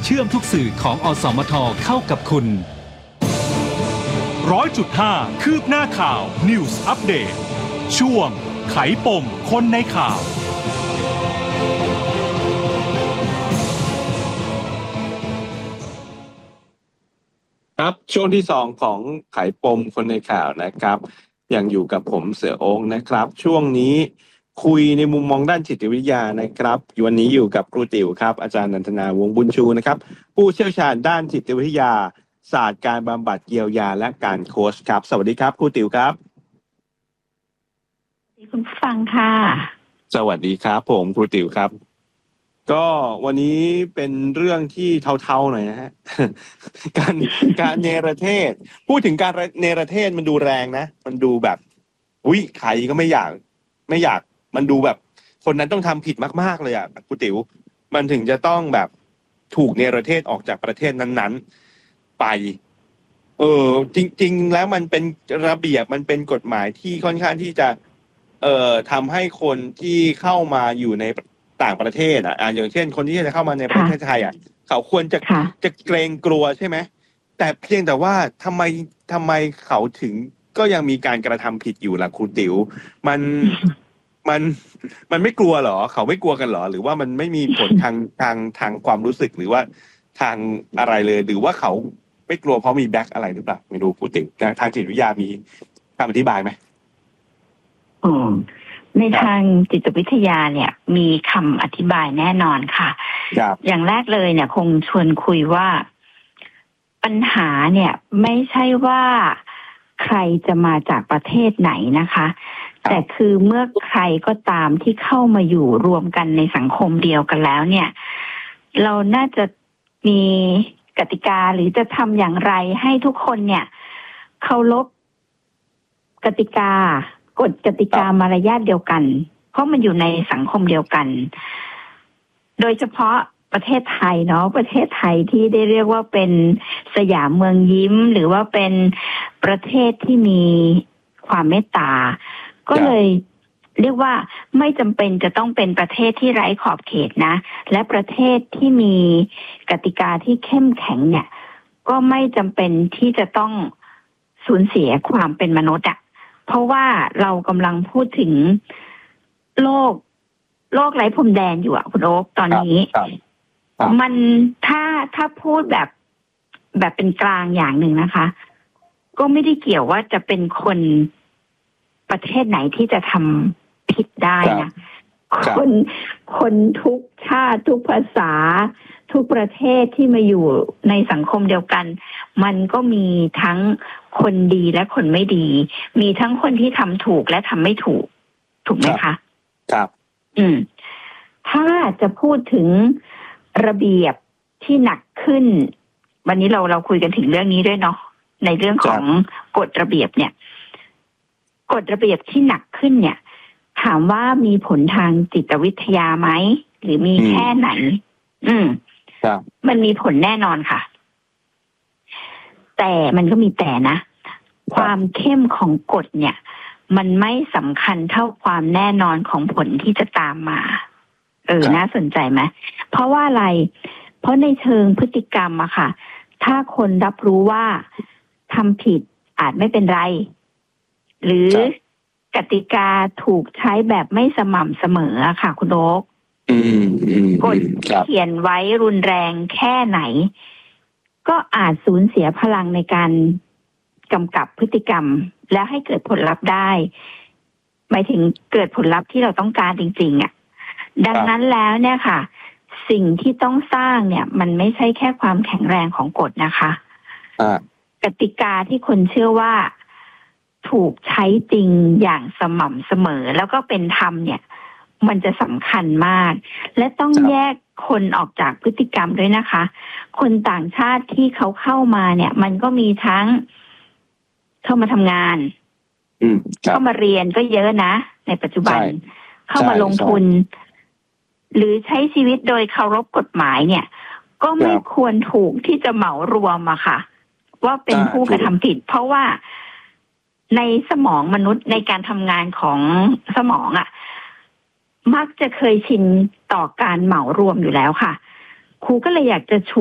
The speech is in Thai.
เชื่อมทุกสื่อของอสมทเข้ากับคุณ100.5 คืบหน้าข่าว News Update ช่วงไขปมคนในข่าวครับช่วงที่2ของไขปมคนในข่าวนะครับยังอยู่กับผมเสือโอ๊งนะครับช่วงนี้คุยในมุมมองด้านจิตวิทยานะครับวันนี้อยู่กับครูติ๋วครับอาจารย์นันทนาวงศ์บุญชูนะครับผู้เชี่ยวชาญด้านจิตวิทยาศาสตร์การบำบัดเยียวยาและการโค้ชครับสวัสดีครับครูติ๋วครับคุณฟังค่ะสวัสดีครับผมครูติ๋วครับก็วันนี้เป็นเรื่องที่เทาๆหน่อยนะฮะ การเนรเทศพูดถึงการเนรเทศมันดูแรงนะมันดูแบบใครก็ไม่อยากมันดูแบบคนนั้นต้องทำผิดมากๆเลยอ่ะครูติ๋วมันถึงจะต้องแบบถูกเนรเทศออกจากประเทศนั้นๆไปจริงๆแล้วมันเป็นระเบียบมันเป็นกฎหมายที่ค่อนข้างที่จะทำให้คนที่เข้ามาอยู่ในต่างประเทศอย่างเช่นคนที่จะเข้ามาในประเทศไทยเขาควรจะเกรงกลัวใช่ไหมแต่เพียงแต่ว่าทำไมเขาถึงก็ยังมีการกระทำผิดอยู่ล่ะครูติ๋วมันไม่กลัวเหรอเขาไม่กลัวกันเหรอหรือว่ามันไม่มีผลทางความรู้สึกหรือว่าทางอะไรเลยหรือว่าเขาไม่กลัวเพราะมีแบ็คอะไรหรือเปล่าไม่รู้ครูติ๋วทางจิตวิทยามีคำอธิบายไหมในทางจิตวิทยาเนี่ยมีคำอธิบายแน่นอนค่ะอย่างแรกเลยเนี่ยคงชวนคุยว่าปัญหาเนี่ยไม่ใช่ว่าใครจะมาจากประเทศไหนนะคะแต่คือเมื่อใครก็ตามที่เข้ามาอยู่รวมกันในสังคมเดียวกันแล้วเนี่ยเราน่าจะมีกติกาหรือจะทำอย่างไรให้ทุกคนเนี่ยเคารพกติกากฎกติกามารยาทเดียวกันเพราะมันอยู่ในสังคมเดียวกันโดยเฉพาะประเทศไทยเนาะประเทศไทยที่ได้เรียกว่าเป็นสยามเมืองยิ้มหรือว่าเป็นประเทศที่มีความเมตตาก็เลยเรียกว่าไม่จำเป็นจะต้องเป็นประเทศที่ไร้ขอบเขตนะและประเทศที่มีกติกาที่เข้มแข็งเนี่ยก็ไม่จำเป็นที่จะต้องสูญเสียความเป็นมนุษย์เพราะว่าเรากำลังพูดถึงโลกไร้พรมแดนอยู่คุณโอ๊คตอนนี้มันถ้าพูดแบบเป็นกลางอย่างหนึ่งนะคะก็ไม่ได้เกี่ยวว่าจะเป็นคนประเทศไหนที่จะทำผิดได้นะคนทุกชาติทุกภาษาทุกประเทศที่มาอยู่ในสังคมเดียวกันมันก็มีทั้งคนดีและคนไม่ดีมีทั้งคนที่ทำถูกและทำไม่ถูกถูกไหมคะครับถ้าจะพูดถึงระเบียบที่หนักขึ้นวันนี้เราคุยกันถึงเรื่องนี้ด้วยเนาะในเรื่องของกฎระเบียบเนี่ยกฎระเบียบที่หนักขึ้นเนี่ยถามว่ามีผลทางจิตวิทยาไหมหรือมีแค่ไหนมันมีผลแน่นอนค่ะแต่มันก็มีแต่นะความเข้มของกฎเนี่ยมันไม่สำคัญเท่าความแน่นอนของผลที่จะตามมาน่าสนใจไหมเพราะว่าอะไรเพราะในเชิงพฤติกรรมอะค่ะถ้าคนรับรู้ว่าทำผิดอาจไม่เป็นไรหรือกติกาถูกใช้แบบไม่สม่ำเสมอค่ะคุณโอ๊คกฎเขียนไว้รุนแรงแค่ไหนก็อาจสูญเสียพลังในการกำกับพฤติกรรมแล้วให้เกิดผลลัพธ์ได้หมายถึงเกิดผลลัพธ์ที่เราต้องการจริงๆดังนั้นแล้วเนี่ยค่ะสิ่งที่ต้องสร้างเนี่ยมันไม่ใช่แค่ความแข็งแรงของกฎนะคะกติกาที่คนเชื่อว่าถูกใช้จริงอย่างสม่ำเสมอแล้วก็เป็นธรรมเนี่ยมันจะสำคัญมากและต้องแยกคนออกจากพฤติกรรมด้วยนะคะคนต่างชาติที่เขาเข้ามาเนี่ยมันก็มีทั้งเข้ามาทำงานเข้ามาเรียนก็เยอะนะในปัจจุบันเข้ามาลงทุนหรือใช้ชีวิตโดยเคารพกฎหมายเนี่ยก็ไม่ควรถูกที่จะเหมารวมอะค่ะว่าเป็นผู้กระทำผิดเพราะว่าในสมองมนุษย์ในการทำงานของสมองมักจะเคยชินต่อการเหมารวมอยู่แล้วค่ะครูก็เลยอยากจะช